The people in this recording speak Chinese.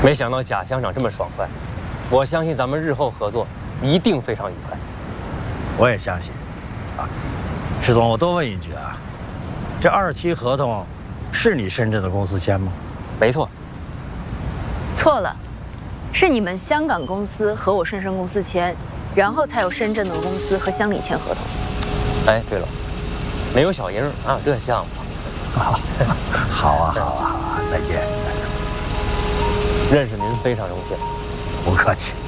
没想到贾乡长这么爽快，我相信咱们日后合作一定非常愉快。 我也相信。啊，石总，我多问一句啊，这2期合同是你深圳的公司签吗？ 没错。 错了，是你们香港公司和我深圳公司签，然后才有深圳的公司和乡里签合同。 哎，对了，没有小英啊，这项目。 好啊，再见。 认识您非常荣幸。 不客气。